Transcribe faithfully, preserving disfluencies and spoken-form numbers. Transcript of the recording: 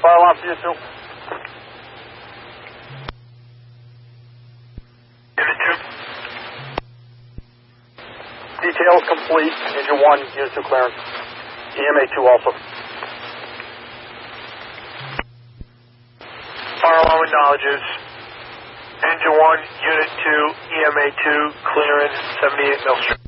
fire alarm for you too. Unit two. Detail complete. Engine one, unit two clearance. E M A two also. Fire alarm acknowledges. Engine one, unit two, E M A two, clearance seventy-eight Mill Street.